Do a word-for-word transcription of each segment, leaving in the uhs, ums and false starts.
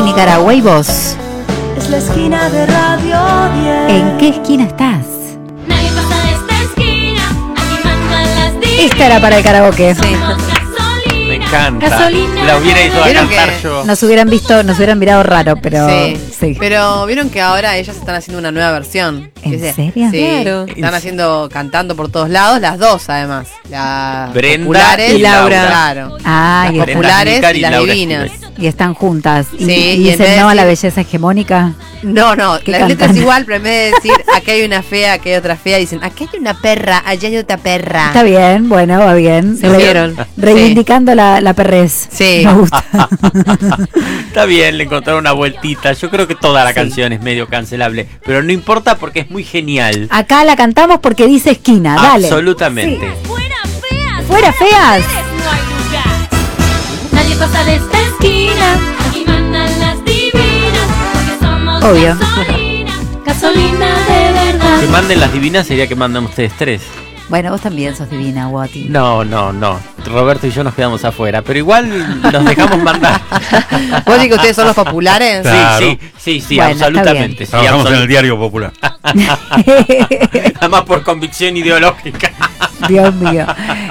Nicaragua. ¿Y vos? Es la esquina de Radio diez. ¿En qué esquina estás? Nadie pasa de esta esquina, aquí mandan las divinas. Esta era para el karaoke. Somos gasolina. Me encanta. Gasolina. La hubiera ido a ¿Vieron cantar que yo. Nos hubieran visto, nos hubieran mirado raro, pero Sí. sí. Pero vieron que ahora ellas están haciendo una nueva versión. ¿En ¿Viste? serio? Sí. Claro. Están haciendo, cantando por todos lados, las dos además. Las Brenda populares y Laura. Claro. Ah, Las y, Brenda populares Znícar y y las Laura divinas. Esquivel. y están juntas. Y, Sí, y y en dicen vez de no a la decir- belleza hegemónica. No, no, ¿Qué la letra cantan? es igual, pero en vez de decir aquí hay una fea, aquí hay otra fea, dicen aquí hay una perra, allá hay otra perra. Está bien, bueno, va bien. Se vieron. Reivindicando la, la perrez. Sí. Me gusta. Está bien, le encontraron una vueltita. Yo creo que toda la canción es medio cancelable, pero no importa porque es muy genial. Acá la cantamos porque dice esquina, dale. Absolutamente. Fuera feas. Fuera feas. No hay lugar. Nadie pasa de esta esquina, aquí mandan las divinas. Porque somos Obvio. gasolina. Gasolina de verdad. Que manden las divinas sería que mandan ustedes tres. Bueno, vos también sos divina, Guati. No, no, no. Roberto y yo nos quedamos afuera, pero igual nos dejamos mandar. ¿Vos decís que ustedes son los populares? Claro. Sí, sí, sí, sí, Bueno, está absolutamente. Sí, Trabajamos en absolut- el Diario Popular. Nada más por convicción ideológica. Dios mío.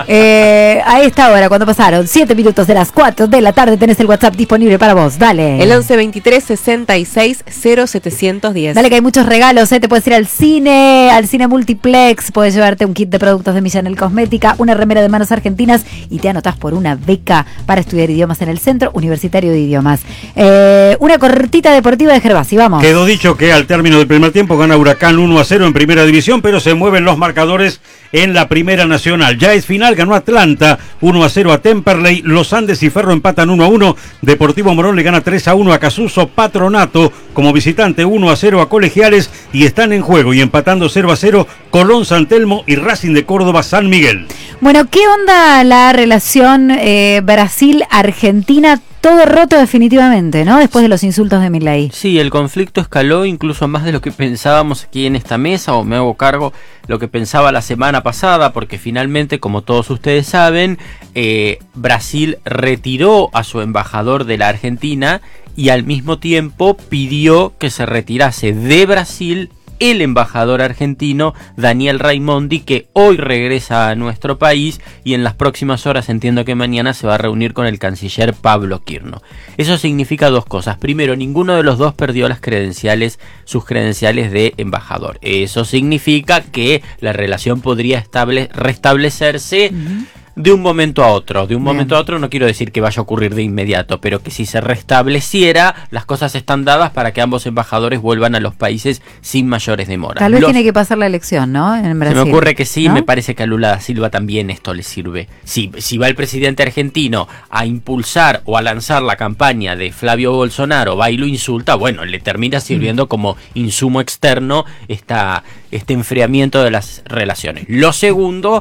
Eh, a esta hora, cuando pasaron siete minutos de las cuatro de la tarde, tenés el WhatsApp disponible para vos. Dale. El once veintitrés sesenta y seis cero setecientos diez. Dale que hay muchos regalos, ¿eh? Te puedes ir al cine, al cine multiplex, puedes llevarte un kit de productos de Millanel Cosmética, una remera de Manos Argentinas y te anotás por una beca para estudiar idiomas en el Centro Universitario de Idiomas. Eh, una cortita deportiva de Gervasi, vamos. Quedó dicho que al término del primer tiempo gana Huracán uno a cero en Primera División, pero se mueven los marcadores en la Primera Nacional. Ya es final, ganó Atlanta uno a cero a Temperley, Los Andes y Ferro empatan uno a uno, Deportivo Morón le gana tres a uno a Casuso, Patronato como visitante uno a cero a Colegiales y están en juego y empatando cero a cero Colón San Telmo y Racing de Córdoba San Miguel. Bueno, ¿qué onda la relación eh, Brasil-Argentina? Todo roto definitivamente, ¿no? Después de los insultos de Milei. Sí, el conflicto escaló incluso más de lo que pensábamos aquí en esta mesa, o me hago cargo lo que pensaba la semana pasada, porque finalmente, como todos ustedes saben, eh, Brasil retiró a su embajador de la Argentina y al mismo tiempo pidió que se retirase de Brasil el embajador argentino Daniel Raimondi, que hoy regresa a nuestro país y en las próximas horas, entiendo que mañana, se va a reunir con el canciller Pablo Quirno. Eso significa dos cosas. Primero, ninguno de los dos perdió las credenciales, sus credenciales de embajador. Eso significa que la relación podría estable, restablecerse uh-huh. de un momento a otro. De un Bien. momento a otro no quiero decir que vaya a ocurrir de inmediato, pero que si se restableciera, las cosas están dadas para que ambos embajadores vuelvan a los países sin mayores demoras. Tal vez los... tiene que pasar la elección, ¿no? En Brasil. Se me ocurre que sí, ¿no? Me parece que a Lula da Silva también esto le sirve. Si, si va el presidente argentino a impulsar o a lanzar la campaña de Flavio Bolsonaro, va y lo insulta, bueno, le termina sirviendo mm. como insumo externo esta, este enfriamiento de las relaciones. Lo segundo,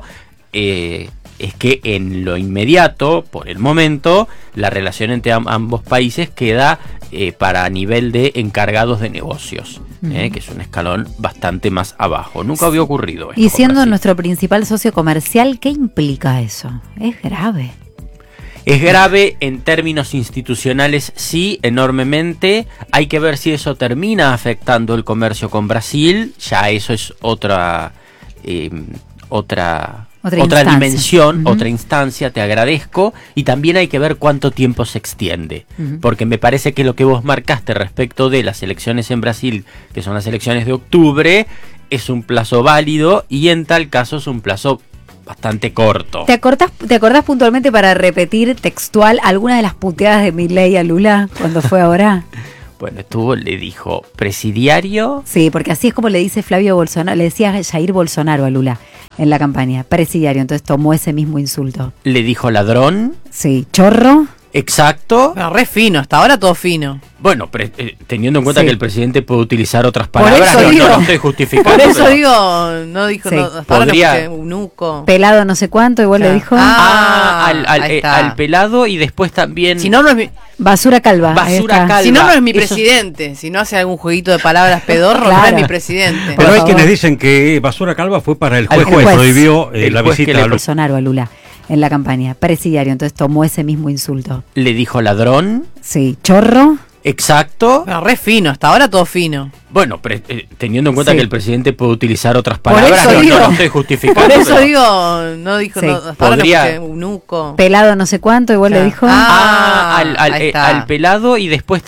eh, es que en lo inmediato, por el momento, la relación entre am- ambos países queda eh, para nivel de encargados de negocios, uh-huh. eh, que es un escalón bastante más abajo. Nunca había ocurrido esto. Y siendo nuestro principal socio comercial, ¿qué implica eso? Es grave. Es grave en términos institucionales, sí, enormemente. Hay que ver si eso termina afectando el comercio con Brasil. Ya eso es otra... Eh, otra... Otra, otra dimensión, uh-huh. otra instancia, te agradezco. Y también hay que ver cuánto tiempo se extiende. Uh-huh. Porque me parece que lo que vos marcaste respecto de las elecciones en Brasil, que son las elecciones de octubre, es un plazo válido y en tal caso es un plazo bastante corto. ¿Te acordás, ¿Te acordás puntualmente para repetir textual alguna de las puteadas de Milei a Lula cuando fue ahora? Bueno, estuvo, le dijo presidiario. Sí, porque así es como le dice Flavio Bolsonaro, le decía Jair Bolsonaro a Lula en la campaña, presidiario, entonces tomó ese mismo insulto. Le dijo ladrón. Sí, chorro. Exacto. Pero re fino, hasta ahora todo fino. Bueno, pre- eh, teniendo en cuenta Sí. que el presidente puede utilizar otras Por palabras, eso no, digo- no lo estoy justificando. Por eso pero- digo, no dijo, Sí. no, hasta ahora no Podría- escuché eunuco. Pelado no sé cuánto, igual Claro. le dijo. Ah, al, al, ahí eh, está. al pelado y después también... Si no, no es mi, Basura calva. ahí Basura está. calva. si no, no es mi Eso- presidente. Si no hace algún jueguito de palabras pedorro, no Claro. es mi presidente. Por Pero hay favor. quienes dicen que Basura Calva fue para el Al juez que juez. prohibió eh, El la juez que visita le a Lula. Bolsonaro a Lula en la campaña, presidiario, entonces tomó ese mismo insulto. Le dijo ladrón. Sí, chorro. exacto. Bueno, re fino, hasta ahora todo fino. Bueno, pre- eh, teniendo en cuenta Sí. que el presidente puede utilizar otras Por palabras, eso no, digo. no lo estoy justificando. Por eso pero- digo, no dijo, Sí. no, hasta ahora no Podría- escuché eunuco. Pelado no sé cuánto, igual Claro. le dijo. Ah, Ah, al, al- ahí eh, está. al pelado y después